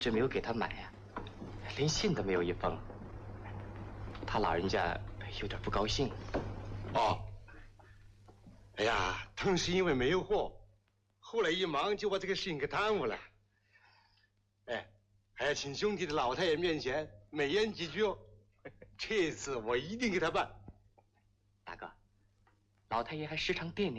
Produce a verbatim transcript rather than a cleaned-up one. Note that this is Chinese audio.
这没有给他买呀，连信都没有一封。他老人家有点不高兴。 哦，哎呀，疼是因为没有货，后来一忙就把这个信给耽误了。哎，还要请兄弟的老太爷面前美言几句哦。这次我一定给他办。 大哥，老太爷还时常惦念。